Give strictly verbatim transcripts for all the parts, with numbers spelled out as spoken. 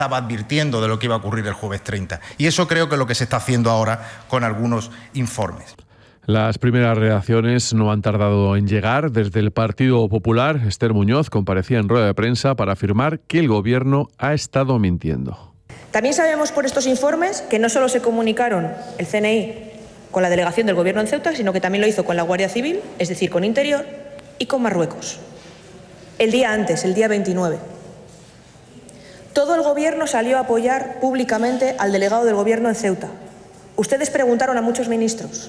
estaba advirtiendo de lo que iba a ocurrir el jueves treinta. Y eso creo que es lo que se está haciendo ahora con algunos informes. Las primeras reacciones no han tardado en llegar. Desde el Partido Popular, Esther Muñoz comparecía en rueda de prensa para afirmar que el Gobierno ha estado mintiendo. También sabemos por estos informes que no solo se comunicaron el C N I con la delegación del Gobierno en Ceuta, sino que también lo hizo con la Guardia Civil, es decir, con Interior, y con Marruecos. El día antes, el día veintinueve. Todo el Gobierno salió a apoyar públicamente al delegado del Gobierno en Ceuta. Ustedes preguntaron a muchos ministros.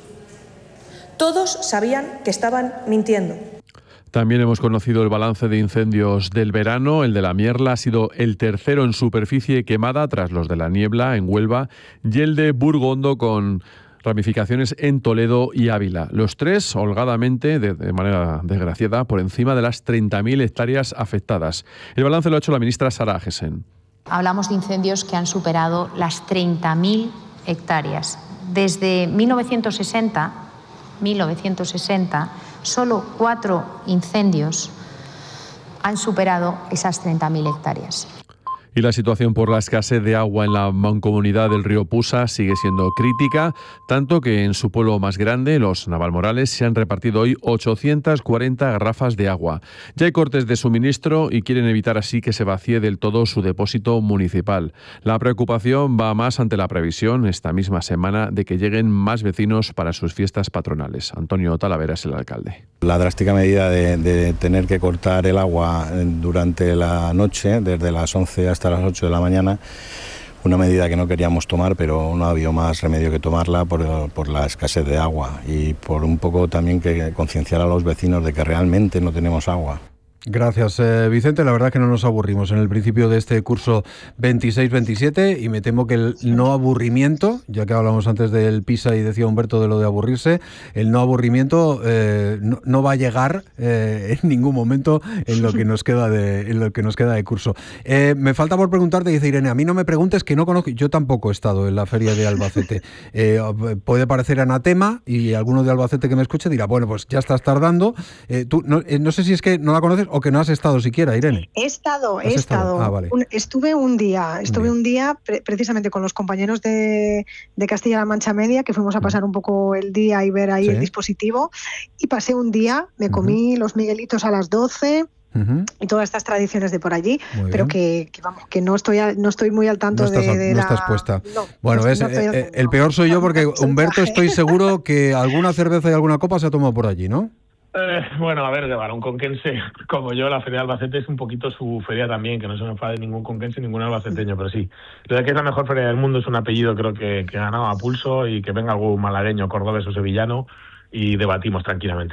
Todos sabían que estaban mintiendo. También hemos conocido el balance de incendios del verano. El de la Mierla ha sido el tercero en superficie quemada tras los de la Niebla en Huelva y el de Burgondo con ramificaciones en Toledo y Ávila. Los tres, holgadamente, de, de manera desgraciada, por encima de las treinta mil hectáreas afectadas. El balance lo ha hecho la ministra Sara Agesen. Hablamos de incendios que han superado las treinta mil hectáreas. Desde mil novecientos sesenta, mil novecientos sesenta, solo cuatro incendios han superado esas treinta mil hectáreas. Y la situación por la escasez de agua en la mancomunidad del río Pusa sigue siendo crítica, tanto que en su pueblo más grande, los Navalmorales, se han repartido hoy ochocientas cuarenta garrafas de agua. Ya hay cortes de suministro y quieren evitar así que se vacíe del todo su depósito municipal. La preocupación va más ante la previsión esta misma semana de que lleguen más vecinos para sus fiestas patronales. Antonio Talavera es el alcalde. La drástica medida de, de tener que cortar el agua durante la noche, desde las once hasta las ocho de la mañana, una medida que no queríamos tomar, pero no ha habido más remedio que tomarla por, por la escasez de agua y por un poco también que concienciar a los vecinos de que realmente no tenemos agua. Gracias, eh, Vicente. La verdad que no nos aburrimos en el principio de este curso veintiséis veintisiete y me temo que el no aburrimiento, ya que hablamos antes del PISA y decía Humberto de lo de aburrirse, el no aburrimiento eh, no, no va a llegar eh, en ningún momento en lo que nos queda de, en lo que nos queda de curso. Eh, me falta por preguntarte, dice Irene, a mí no me preguntes que no conozco, yo tampoco he estado en la feria de Albacete. Eh, puede parecer anatema y alguno de Albacete que me escuche dirá, bueno, pues ya estás tardando. Eh, tú no, eh, no sé si es que no la conoces o que no has estado siquiera, Irene. He estado, he estado. estado? Ah, vale. un, estuve un día, estuve un día, un día pre precisamente con los compañeros de, de Castilla-La Mancha Media, que fuimos a pasar un poco el día y ver ahí ¿Sí? el dispositivo, y pasé un día, me comí uh-huh. los miguelitos a las doce, Uh-huh. y todas estas tradiciones de por allí, muy pero que, que vamos, que no estoy a, no estoy muy al tanto no estás, de, de no la... estás puesta. No, bueno, no, es, no eh, el peor soy yo porque Humberto estoy seguro que alguna cerveza y alguna copa se ha tomado por allí, ¿no? Eh, bueno, a ver, de varón conquense como yo, la feria de Albacete es un poquito su feria también, que no se me enfade ningún conquense, ningún albaceteño, pero sí. Lo de que es la mejor feria del mundo es un apellido, creo que, que ha ganado a pulso, y que venga algún malagueño, cordobés o sevillano y debatimos tranquilamente.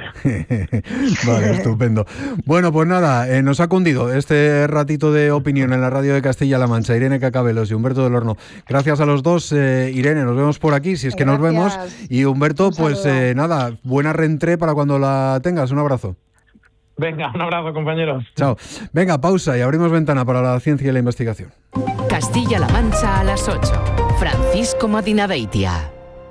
Vale, estupendo. Bueno, pues nada, eh, nos ha cundido este ratito de opinión en la radio de Castilla-La Mancha. Irene Cacabelos y Humberto del Horno. Gracias a los dos. Eh, Irene, nos vemos por aquí, si es que Gracias. Nos vemos. Y Humberto, pues eh, nada, buena reentré para cuando la tengas. Un abrazo. Venga, un abrazo, compañeros. Chao. Venga, pausa y abrimos ventana para la ciencia y la investigación. Castilla-La Mancha a las ocho. Francisco Madinabeitia.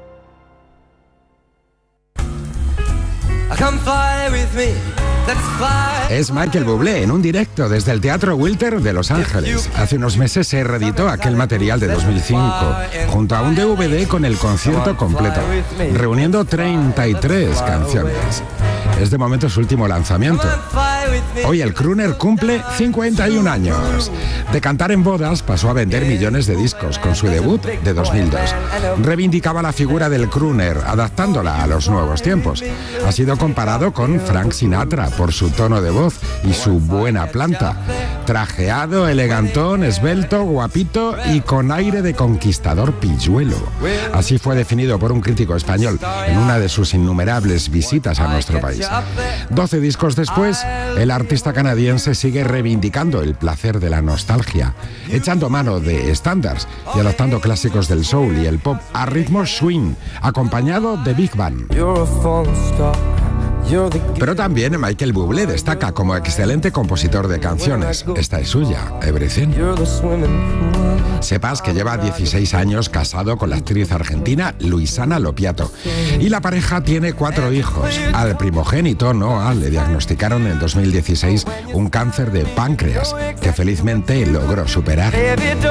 Es Michael Bublé en un directo desde el Teatro Wilter de Los Ángeles. Hace unos meses se reeditó aquel material de dos mil cinco, junto a un D V D con el concierto completo, reuniendo treinta y tres canciones. Es de momento su último lanzamiento. Hoy el crooner cumple cincuenta y un años. De cantar en bodas pasó a vender millones de discos con su debut de dos mil dos. Reivindicaba la figura del crooner, adaptándola a los nuevos tiempos. Ha sido comparado con Frank Sinatra por su tono de voz y su buena planta. Trajeado, elegantón, esbelto, guapito y con aire de conquistador pilluelo. Así fue definido por un crítico español en una de sus innumerables visitas a nuestro país. Doce discos después, el artista canadiense sigue reivindicando el placer de la nostalgia, echando mano de estándares y adaptando clásicos del soul y el pop a ritmo swing, acompañado de Big Band. Pero también Michael Bublé destaca como excelente compositor de canciones. Esta es suya, Everything. Sepas que lleva dieciséis años casado con la actriz argentina Luisana Lopiato. Y la pareja tiene cuatro hijos. Al primogénito, Noah, le diagnosticaron en dos mil dieciséis un cáncer de páncreas, que felizmente logró superar.